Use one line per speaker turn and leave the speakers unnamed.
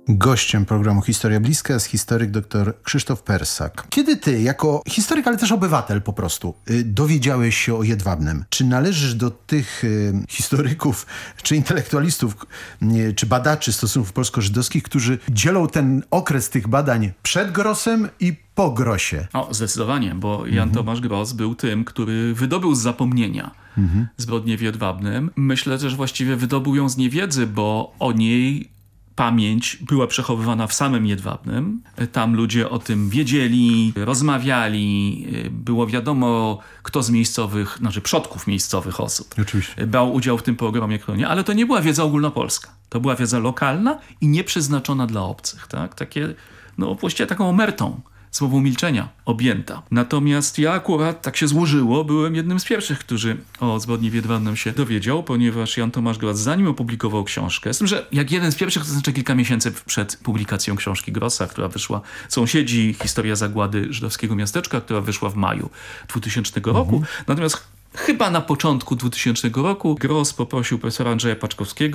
Gościem programu Historia Bliska jest historyk dr Krzysztof Persak. Kiedy ty, jako historyk, ale też obywatel po prostu, dowiedziałeś się o Jedwabnem? Czy należysz do tych historyków, czy intelektualistów, czy badaczy stosunków polsko-żydowskich, którzy dzielą ten okres tych badań przed Grossem i po Grossie?
O, zdecydowanie, bo Jan Tomasz Gross był tym, który wydobył z zapomnienia zbrodnię w Jedwabnem. Myślę, że właściwie wydobył ją z niewiedzy, bo o niej pamięć była przechowywana w samym Jedwabnem. Tam ludzie o tym wiedzieli, rozmawiali, było wiadomo, kto z miejscowych, znaczy przodków miejscowych osób
Oczywiście
brał udział w tym pogromie Kronie, ale to nie była wiedza ogólnopolska. To była wiedza lokalna i nieprzeznaczona dla obcych. Tak? Takie, właściwie taką omertą, słową milczenia objęta. Natomiast ja akurat, tak się złożyło, byłem jednym z pierwszych, którzy o zbrodni w Jedwabnem się dowiedział, ponieważ Jan Tomasz Gross, zanim opublikował książkę, z tym, że jak jeden z pierwszych, to znaczy kilka miesięcy przed publikacją książki Grossa, która wyszła, Sąsiedzi, historia zagłady żydowskiego miasteczka, która wyszła w maju 2000 roku. Natomiast chyba na początku 2000 roku Gross poprosił profesora Andrzeja Paczkowskiego,